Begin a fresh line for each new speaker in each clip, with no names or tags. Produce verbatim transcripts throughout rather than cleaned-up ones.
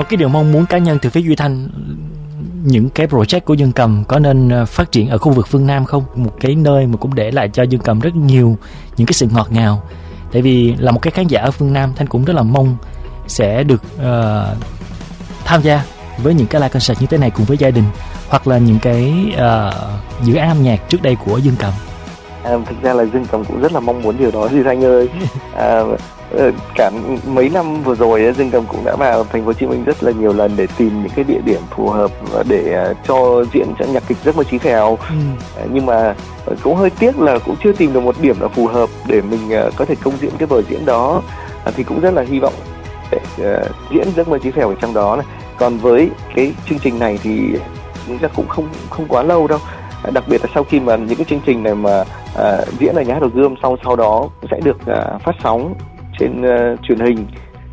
Một cái điều mong muốn cá nhân từ phía Duy Thanh, những cái project của Dương Cầm có nên phát triển ở khu vực phương Nam không? Một cái nơi mà cũng để lại cho Dương Cầm rất nhiều những cái sự ngọt ngào. Tại vì là một cái khán giả ở phương Nam, Thanh cũng rất là mong sẽ được uh, tham gia với những cái live concert như thế này cùng với gia đình, hoặc là những cái uh, dự án âm nhạc trước đây của Dương Cầm.
À, thực ra là Dương Cầm cũng rất là mong muốn điều đó Duy Thanh ơi. À, cả mấy năm vừa rồi Dương Cầm cũng đã vào thành phố Hồ Chí Minh rất là nhiều lần để tìm những cái địa điểm phù hợp để cho diễn cho nhạc kịch Giấc Mơ Chí Phèo. Ừ. Nhưng mà cũng hơi tiếc là cũng chưa tìm được một điểm nào phù hợp để mình có thể công diễn cái vở diễn đó. À, thì cũng rất là hy vọng để uh, diễn Giấc Mơ Chí Phèo ở trong đó này. Còn với cái chương trình này thì chúng ta cũng không không quá lâu đâu. Đặc biệt là sau khi mà những cái chương trình này mà uh, diễn ở Nhà hát Hồ Gươm, sau sau đó sẽ được uh, phát sóng trên uh, truyền hình,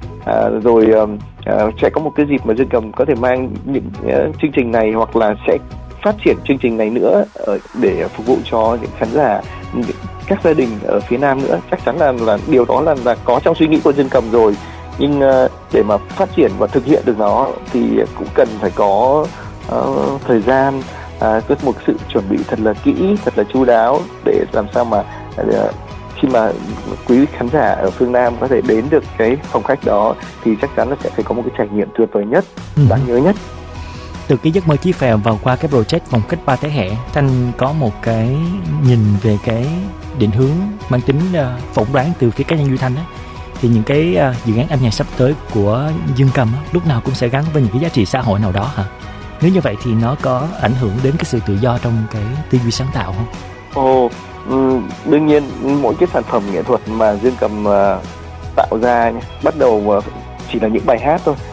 uh, rồi uh, uh, sẽ có một cái dịp mà Dương Cầm có thể mang những uh, chương trình này, hoặc là sẽ phát triển chương trình này nữa uh, để phục vụ cho những khán giả, những, các gia đình ở phía Nam nữa. Chắc chắn là là điều đó là là có trong suy nghĩ của Dương Cầm rồi, nhưng uh, để mà phát triển và thực hiện được nó thì cũng cần phải có uh, thời gian, À, có một sự chuẩn bị thật là kỹ, thật là chu đáo để làm sao mà à, khi mà quý khán giả ở phương Nam có thể đến được cái phòng khách đó thì chắc chắn là sẽ phải có một cái trải nghiệm tuyệt vời nhất, ừ. đáng nhớ nhất.
Từ cái Giấc Mơ Chí Phèo vào qua cái project Phòng Khách Ba Thế Hệ, Thanh có một cái nhìn về cái định hướng mang tính uh, phỏng đoán từ phía cá nhân Duy Thanh đó, thì những cái uh, dự án âm nhạc sắp tới của Dương Cầm á, lúc nào cũng sẽ gắn với những cái giá trị xã hội nào đó hả? Nếu như vậy thì nó có ảnh hưởng đến cái sự tự do trong cái tư duy sáng tạo không?
Ồ, um, đương nhiên mỗi cái sản phẩm nghệ thuật mà Dương Cầm uh, tạo ra nhé, bắt đầu uh, chỉ là những bài hát thôi,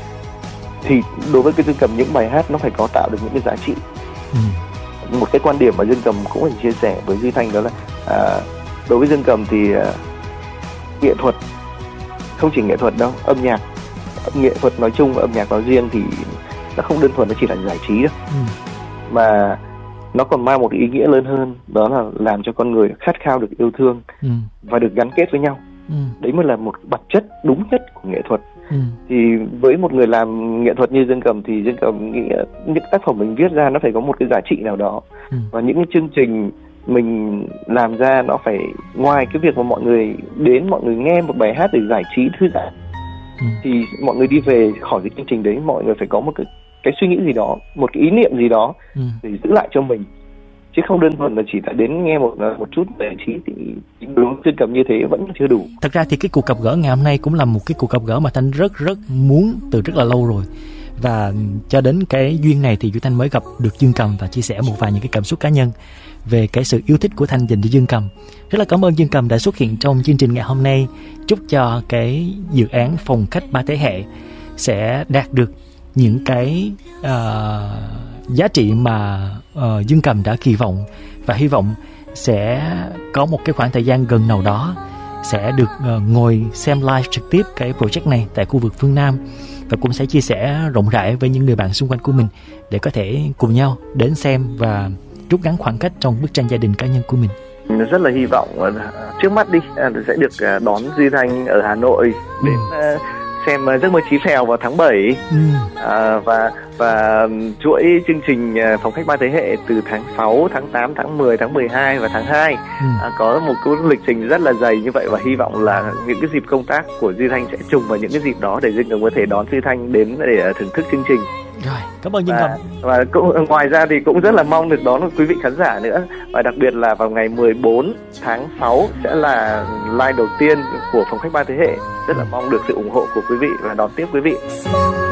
thì đối với cái Dương Cầm những bài hát nó phải có tạo được những cái giá trị. Ừ. Một cái quan điểm mà Dương Cầm cũng phải chia sẻ với Duy Thanh đó là uh, đối với Dương Cầm thì uh, nghệ thuật không chỉ nghệ thuật đâu, âm nhạc, nghệ thuật nói chung và âm nhạc nói riêng thì nó không đơn thuần nó chỉ là giải trí đâu, ừ. mà nó còn mang một ý nghĩa lớn hơn, đó là làm cho con người khát khao được yêu thương, ừ. và được gắn kết với nhau. Ừ. Đấy mới là một bản chất đúng nhất của nghệ thuật. Ừ. Thì với một người làm nghệ thuật như Dương Cầm thì Dương Cầm nghĩ những tác phẩm mình viết ra nó phải có một cái giá trị nào đó, ừ. và những cái chương trình mình làm ra nó phải ngoài cái việc mà mọi người đến, mọi người nghe một bài hát để giải trí thư giãn, ừ. thì mọi người đi về khỏi cái chương trình đấy, mọi người phải có một cái cái suy nghĩ gì đó, một cái ý niệm gì đó, ừ. để giữ lại cho mình, chứ không đơn thuần là chỉ là đến nghe một một chút giải trí thì đối với Cầm như thế vẫn chưa đủ.
Thật ra thì cái cuộc gặp gỡ ngày hôm nay cũng là một cái cuộc gặp gỡ mà Thanh rất rất muốn từ rất là lâu rồi, và cho đến cái duyên này thì Duy Thanh mới gặp được Dương Cầm và chia sẻ một vài những cái cảm xúc cá nhân về cái sự yêu thích của Thanh dành cho Dương Cầm. Rất là cảm ơn Dương Cầm đã xuất hiện trong chương trình ngày hôm nay. Chúc cho cái dự án Phòng Khách Ba Thế Hệ sẽ đạt được những cái uh, giá trị mà uh, Dương Cầm đã kỳ vọng, và hy vọng sẽ có một cái khoảng thời gian gần nào đó sẽ được uh, ngồi xem live trực tiếp cái project này tại khu vực phương Nam, và cũng sẽ chia sẻ rộng rãi với những người bạn xung quanh của mình để có thể cùng nhau đến xem và rút ngắn khoảng cách trong bức tranh gia đình cá nhân của mình.
Rất là hy vọng trước mắt đi sẽ được đón Duy Thanh ở Hà Nội đến ừ. xem Giấc Mơ Chí Phèo vào tháng bảy, ừ. à, và và chuỗi chương trình Phòng Khách Ba Thế Hệ từ tháng sáu, tháng tám, tháng mười, tháng mười hai và tháng hai, ừ. à, có một cái lịch trình rất là dày như vậy, và hy vọng là những cái dịp công tác của Duy Thanh sẽ trùng vào những cái dịp đó để Dương Cầm có thể đón Duy Thanh đến để thưởng thức chương trình.
Rồi, cảm ơn Dương Cầm.
Và cũng, ngoài ra thì cũng rất là mong được đón quý vị khán giả nữa, và đặc biệt là vào ngày mười bốn tháng sáu sẽ là live đầu tiên của Phòng Khách Ba Thế Hệ. Rất là mong được sự ủng hộ của quý vị và đón tiếp quý vị.